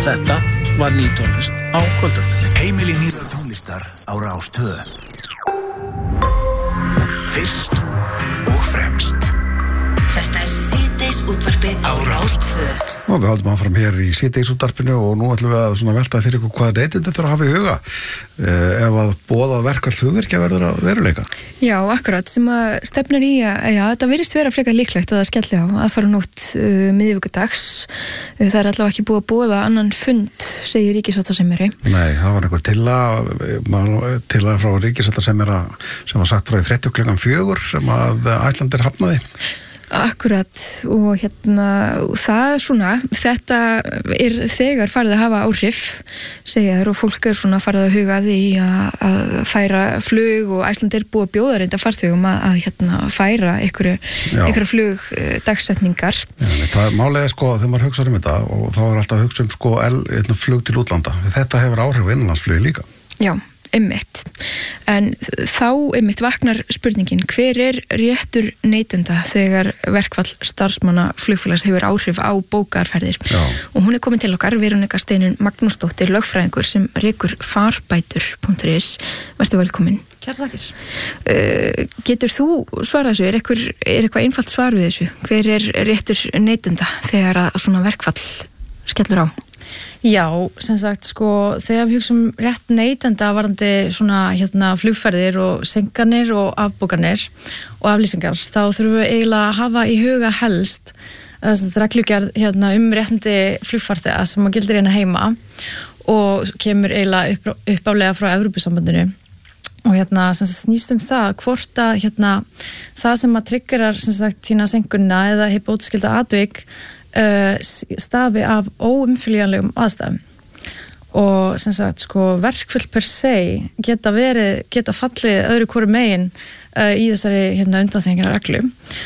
Þetta var ný tónlist á kvöldvöldinni. Heimili nýrrar tónlistar á Rás 2. Fyrst og fremst. Þetta síðdeis útvarpið á Rás 2. Og við haldum áfram hér í síðdegisútvarpinu og nú ætlum við að svona velta fyrir ykkur hvað neytendur þurfa að hafa í huga ef að boðað verkfall flugvirkja verður að veruleika. Já, akkurat, sem að stefnir í að þetta virðist vera frekar líklegt að það skelli á að fara nótt miðvikudags. Það er allavega ekki búið að boða annan fund, segir ríkissáttasemjari. Nei, það var einhver tillaga frá ríkissáttasemjara sem var sagt frá í 30 klukkan 4 sem að Icelandair hafnaði. Akkurat, og það er svona, þetta er þegar farið að hafa áhrif, segja þér, og fólk er svona farið að huga því að færa flug og Icelandair búið að bjóða reynda farþegum að færa einhverja flug dagsetningar. Já, það er málega þegar maður hugsa þetta og þá er alltaf að hugsa flug til útlanda. Þetta hefur áhrif innanlandsflugi líka. Já. Einmitt. En þá einmitt vaknar spurningin, hver er réttur neytenda þegar verkfall starfsmanna flugfélags hefur áhrif á bókarferðir? Já. Og hún er komin til okkar, Veronika Steinunn Magnúsdóttir, lögfræðingur sem rekur farbætur.is. Vertu velkomin. Kærar þakkir. Getur þú svarað þessu? Er eitthvað einfalt svar við þessu? Hver er réttur neytenda þegar að svona verkfall skellur á? Já, sem sagt, þegar við hugsum rétt neytenda varðandi svona flugferðir og senkanir og afbókanir og aflýsingar, þá þurfum við eiginlega að hafa í huga helst reglugerð réttindi flugfarþega sem að gildir hérna heima og kemur eiginlega uppálega frá Evrópusambandinu. Og sem sagt, snýst það hvort að það sem að triggerar sem sagt tína senkunna eða bótaskylda atvik stafi af óumflýjanlegum aðstæðum og sem sagt verkfall per se geta fallið öðru hvoru megin í þessari undanþegingar reglu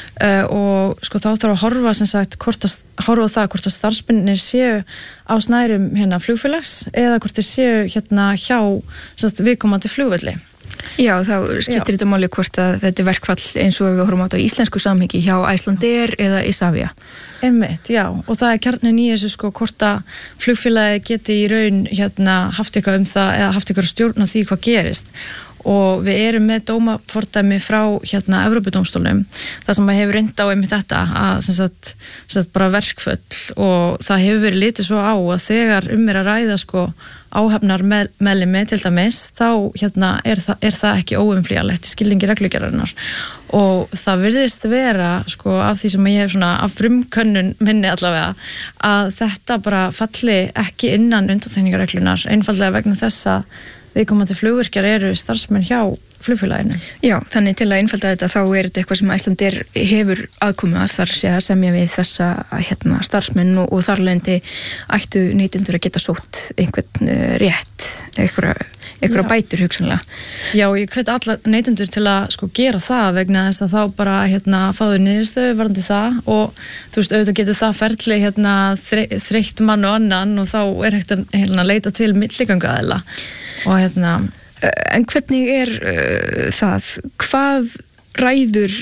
og þá þarf að horfa sem sagt horfa það hvort að starfsmennir séu á snærum flugfélags eða hvort þeir séu hjá sem sagt viðkomandi flugvelli. Já, þá skiptir þetta máli hvort að þetta er verkfall eins og við horfum á þetta í íslensku samhengi hjá Icelandair eða Isavia. Einmitt, já, og það er kjarnin í þessu hvort að flugfélagi geti í raun haft eitthvað það eða haft eitthvað stjórn á því hvað gerist og við erum með dómafordæmi frá Evrópudómstólnum það sem hefur reynt á einmitt þetta að sem sagt bara verkföll og það hefur verið litið svo á að þegar er að ræða áhafnar meðlimi til dæmis þá er það ekki óumflýjanlegt í skilningi reglugerðarinnar og það virðist vera af því sem ég hef af frumkönnun minni allavega að þetta bara falli ekki innan undantekningarreglunar einfaldlega vegna þess að viðkomandi flugvirkjar eru starfsmenn hjá flugfélaginu. Já, þannig til að einfalda þetta þá er þetta eitthvað sem Icelandair hefur aðkomu að þar sé að semja við þessa starfsmenn og þarlendi ættu neytendur að geta sótt einhvern rétt, einhverja bætur hugsanlega. Já, ég hvet alla neytendur til að gera það vegna þess að þá bara fáðu niðurstöðu varðandi það og þú veist, auðvitað getur það ferli þreytt mann og annan og þá er hægt að leita til milligönguaðila og En hvernig er það? Hvað ræður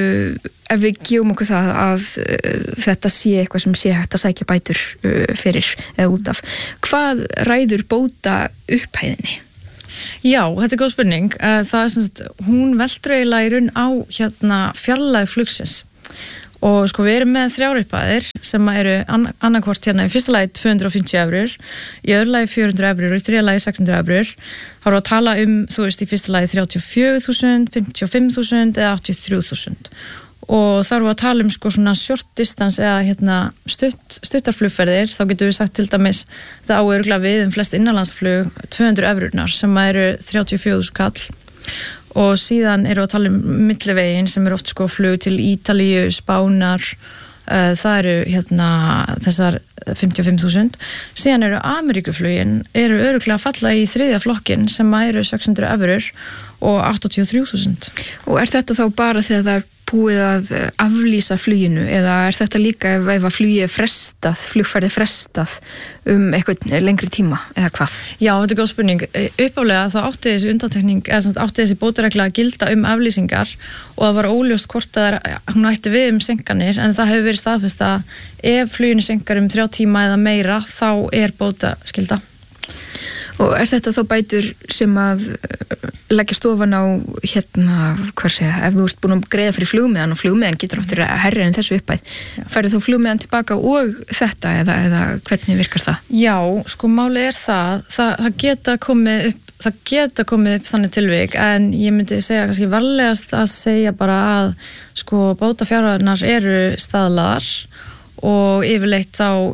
ef við gefum okkur það að þetta sé eitthvað sem sé hægt að sækja bætur fyrir eða út af? Hvað ræður bóta upphæðinni? Já, þetta er góð spurning. Það er sem sagt, hún veldur eiginlega í raun á fjarlægð flugsins. Og við erum með 3 upphæðir sem eru annarkvort í fyrsta lagi 250 €, í öðru lagi 400 € og í þriðja lagi 600 €. Þá erum við að tala þú veist, í fyrsta lagi 34.000, 55.000 eða 83.000. Og þá erum við að tala svona short distance eða stuttarflugferðir, þá getum við sagt til dæmis það á örugglega við flest innanlandsflug 200 €, sem eru 34.000 kall. Og síðan erum við að tala millivegin sem oft flug til Ítalíu, Spánar, það eru þessar 55.000. Síðan eru Ameríkuflugin örugglega að falla í þriðja flokkin sem eru 600 € og 83.000. Og er þetta þá bara þegar það er búið að aflýsa fluginu eða er þetta líka ef að flugi er frestað, flugferði frestað eitthvað lengri tíma eða hvað? Já, þetta er góð spurning. Uppálega þá átti þessi undantekning, eða átti þessi bótaregla að gilda aflýsingar og það var óljóst hvort að hún ætti við seinkanir, en það hefur verið staðfest að ef fluginu seinkar 3 tíma eða meira þá er bótaskylda. Og er þetta þá bætur sem að leggja stofan á ef þú ert búin að greiða fyrir flugmiðan og flugmiðan getur áttur að herra en þessu uppæð, færðu þú flugmiðan tilbaka og þetta eða hvernig virkar það? Já, sko máli er það geta komið upp þannig tilvik, en ég myndi segja kannski varlegast að segja bara að sko bótafjárhæðirnar eru staðlaðar og yfirleitt þá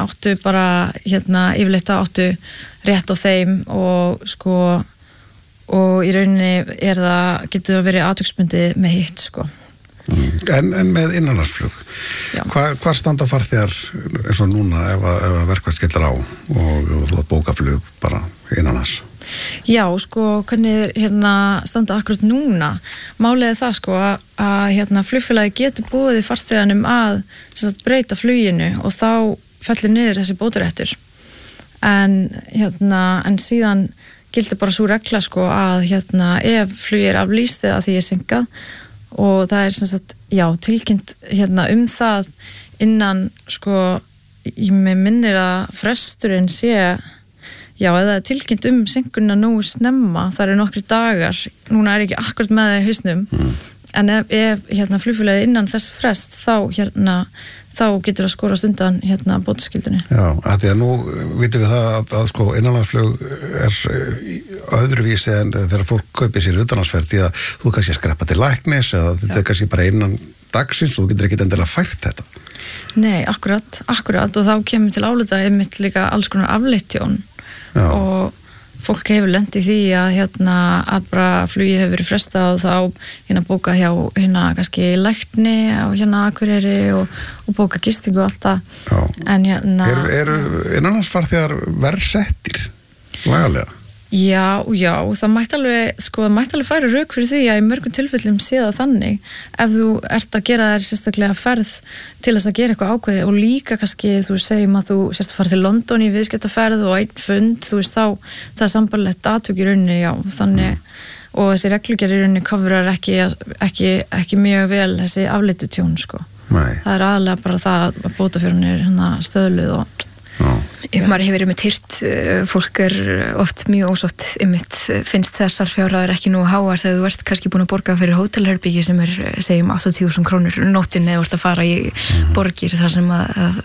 áttu rétt á þeim og sko og í rauninni getur það verið atviksbundið með hitt sko. En með innanlandsflug hvað standa farþegar eins og núna ef að verkfall skellir á og þú átt bókaflug bara innanlands? Já, sko, hvernig standa akkurat núna? Málið er það sko að flugfélagi getur búið í farþeganum að breyta fluginu og þá fellur niður þessi bótaréttur. En síðan gildir bara svo regla sko að ef flugið er aflýst eða því er seinkað og það er tilkynnt það innan sko, ég minnir að fresturinn sé eða tilkynnt seinkunina nú snemma, það eru nokkri dagar, núna er ekki akkurat með það í hausnum, en ef flugfélagið innan þess frest þá getur það skorast undan bótaskildunni. Já, af því að nú vitum við það að sko innanlandsflug er öðruvísi en þegar fólk kaupir sér utanlandsferð því að þú kannski að skreppa til læknis eða þetta er kannski bara innan dagsins og þú getur ekki endilega fært þetta. Nei, akkurat og þá kemur til álita einmitt líka alls konar afleittjón og fólk hefur lent í því að bara flugi hefur verið frestað og þá bóka hjá kannski lækni og Akureyri og bóka gistingu og allt það. En eru innanlandsfarþegar verr settir lagalega? Já, það mætti alveg færa rök fyrir því að í mörgum tilfellum sé það þannig ef þú ert að gera þér sérstaklega ferð til þess að gera eitthvað ákveði og líka kannski þú segjum að þú sért að fara til London í viðskiptaferð og einn fund, þú veist þá það er sambarlegt atvik í rauninni, þannig og þessi reglugerð í rauninni coverar ekki mjög vel þessi afleiddu tjón sko. Nei. Það er aðalega bara það að bótafjárhæðin er stöðluð og maður hefur heyrt fólk er oft mjög ósátt finnst þessar fjárhæðir ekki nú háar þegar þú ert kannski búin að borga fyrir hótelherbyggi sem er segjum 80.000 krónur nóttin eða þú ert að fara í borgir þar sem að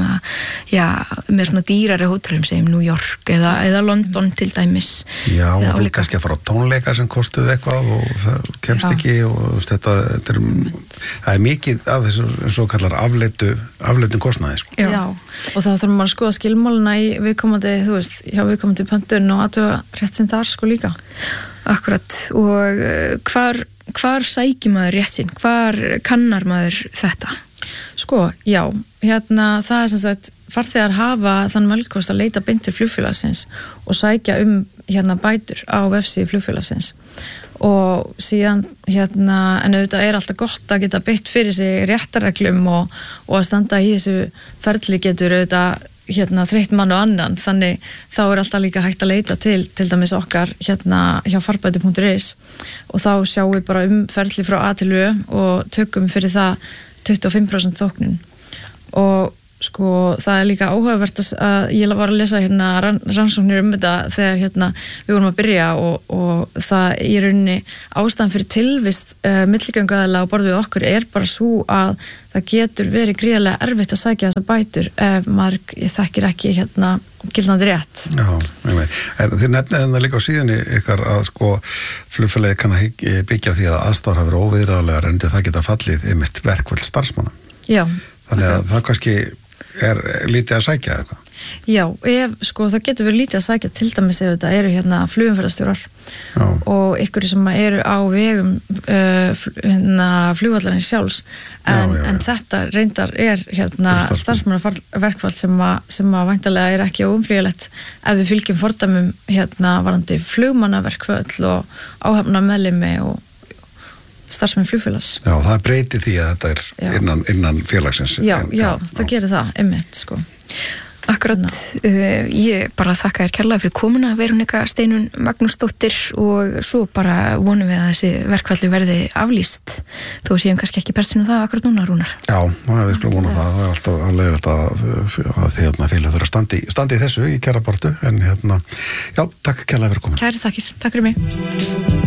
með svona dýrari hótelum segjum New York eða London til dæmis. Já, og þú kannski að fara á tónleika sem kostuð eitthvað og það kemst ekki og það er mikið af þessu eins og kallar afleiddum kostnaði sko. Já, og þá þarf maður að skoða skilmáluna í viðkomandi, þú veist, hjá viðkomandi pöntun og aðtöga rétt sinn þar sko líka. Akkurat, og hvar sækir maður rétt sinn? Hvar kannar maður þetta? Sko, já, það er sem sagt, farþegar hafa þann valkost að leita beint til flugfélagsins og sækja bætur á vefsíðu flugfélagsins. Og síðan en auðvitað er alltaf gott að geta beitt fyrir sig réttarreglum og að standa í þessu ferli getur auðvitað þreytt mann og annan, þannig þá er alltaf líka hægt að leita til dæmis okkar hjá farbæti.is og þá sjáum við bara ferli frá A til Ö og tökum fyrir það 25% þóknun og sko það er líka áhugavert að ég var að lesa rannsóknir þetta þegar við vorum að byrja og það í rauninni ástæðan fyrir tilvist milligönguaðila á borð við okkur er bara svo að það getur verið gríðarlega erfitt að sækja þessa bætur ef maður þekkir ekki gildandi rétt. Já, þið nefnið það líka á síðunni ykkar að sko flugfélagi kann að byggja því að aðstæður hafa verið óviðráðlegar en það geta fallið einmitt verkfall starfsmanna. Já. Þannig að það kannski er lítið að sækja eitthvað. Já, það getur verið lítið að sækja til dæmis ef þetta eru flugumferðarstjórar og ykkur sem eru á vegum flugvallarins sjálfs en þetta reyndar er starfsmannaverkfall sem að væntanlega er ekki óumflýjanlegt ef við fylgjum fordæmum varandi flugmannaverkfall og áhafna meðlimi og starfsmenn flugfélags. Já, það breyti því að þetta er innan félagsins. Já, það gerir það, einmitt, sko. Akkurat, ég bara þakka þér kærlega fyrir komuna, Veronika Steinunn Magnúsdóttir, og svo bara vonum við að þessi verkfalli verði aflýst, þó séum kannski ekki persinu það akkurat núna, Rúnar. Já, við skulum vona það er alltaf að leiða þetta að því félag þurfa standi í þessu í kjarabartu, en já, takk kærlega fyrir komuna. Kæri þakkir, takk fyrir mig.